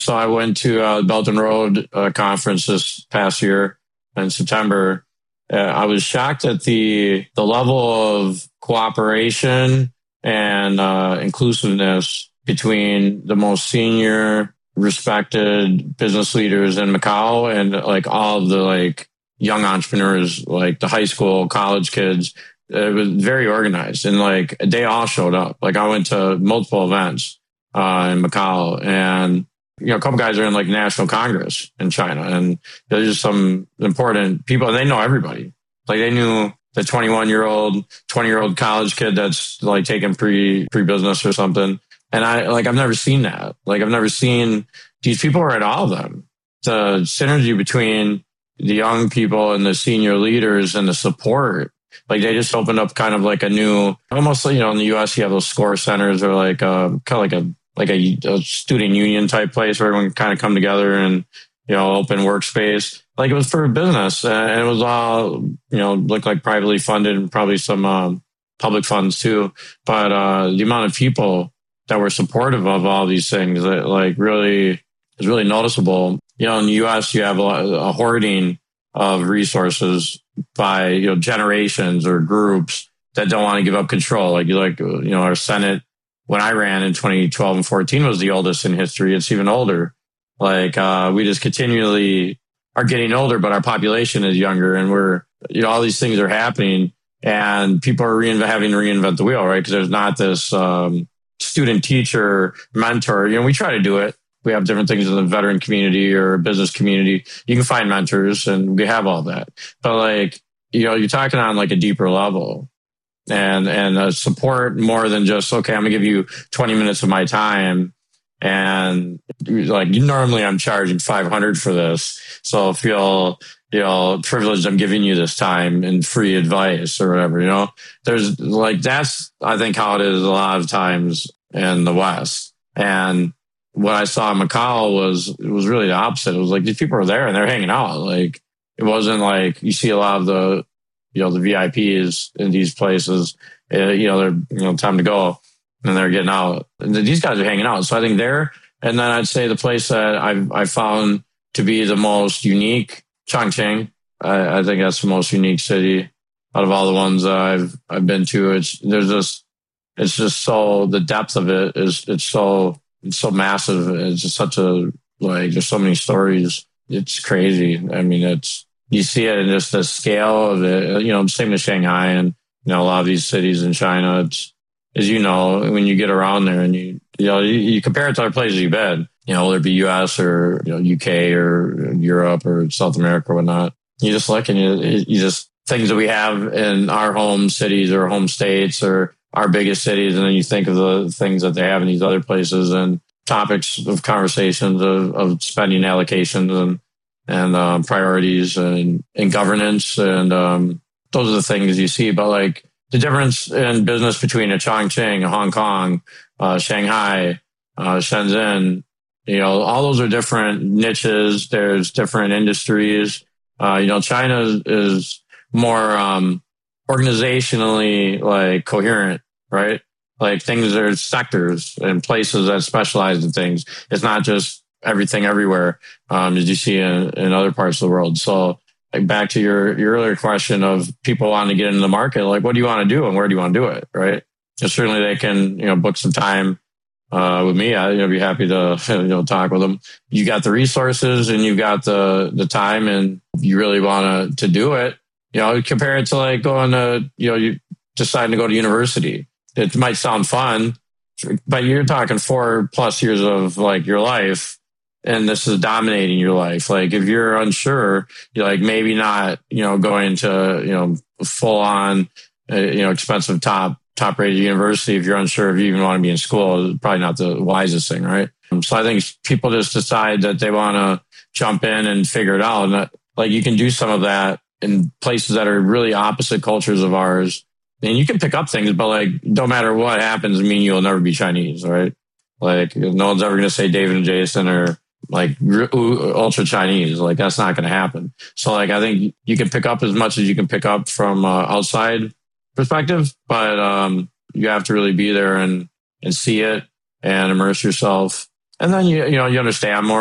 So I went to Belt and Road conference this past year in September. I was shocked at the level of cooperation and inclusiveness between the most senior, respected business leaders in Macau and like all of the like young entrepreneurs, like the high school, college kids. It was very organized and like they all showed up. Like I went to multiple events in Macau and a couple guys are in like National Congress in China and there's just some important people and they know everybody. Like they knew the 21-year-old, 20-year-old college kid that's like taking pre-business or something. And I've never seen that. Like I've never seen these people are at all of them. The synergy between the young people and the senior leaders and the support, like they just opened up kind of like a new, almost, in the US, you have those score centers or like kind of like a student union type place where everyone kind of come together and, open workspace. Like it was for business and it was all, looked like privately funded and probably some public funds too. But the amount of people that were supportive of all these things that like really is really noticeable. In the US, you have a hoarding of resources by, generations or groups that don't want to give up control. Our Senate, when I ran in 2012 and 14 was the oldest in history. It's even older. We just continually are getting older, but our population is younger and we're, all these things are happening and people are having to reinvent the wheel, right? Because there's not this student teacher mentor. We try to do it. We have different things in the veteran community or business community. You can find mentors and we have all that. But you're talking on like a deeper level and support more than just, okay, I'm gonna give you 20 minutes of my time. And normally I'm charging 500 for this. So feel, privileged I'm giving you this time and free advice or whatever, there's that's, I think how it is a lot of times in the West. And what I saw in Macau it was really the opposite. It was like these people are there and they're hanging out. Like it wasn't like you see a lot of the, the VIPs in these places, they're, time to go and they're getting out. And these guys are hanging out. So I think and then I'd say the place that I found to be the most unique, Chongqing. I think that's the most unique city out of all the ones I've been to. It's just so, the depth of it it's so massive. It's just such a, there's so many stories. It's crazy. I mean, you see it in just the scale of it, same as Shanghai and, a lot of these cities in China. It's, as when you get around there and you compare it to other places you've been, whether it be US or, UK or Europe or South America or whatnot, you just look and you just things that we have in our home cities or home states or our biggest cities. And then you think of the things that they have in these other places and topics of conversations of spending allocations and priorities and governance. And those are the things you see. But the difference in business between a Chongqing, a Hong Kong, Shanghai, Shenzhen, all those are different niches. There's different industries. China is more organizationally coherent, right? Things are sectors and places that specialize in things. It's not just everything everywhere, as you see in other parts of the world. So back to your earlier question of people wanting to get into the market, what do you want to do and where do you want to do it, right? And certainly they can, book some time with me. I'd be happy to, talk with them. You got the resources and you've got the time and you really want to do it. Compare it to going to, you deciding to go to university. It might sound fun, but you're talking 4+ years of your life. And this is dominating your life. If you're unsure, you're maybe not, going to, full on, expensive top rated university. If you're unsure if you even want to be in school, it's probably not the wisest thing, right? So I think people just decide that they want to jump in and figure it out. And you can do some of that in places that are really opposite cultures of ours. And you can pick up things, but no matter what happens, you'll never be Chinese, right? No one's ever going to say David and Jason or ultra Chinese. That's not going to happen. So I think you can pick up as much as you can pick up from outside perspective, but you have to really be there and see it and immerse yourself and then you understand more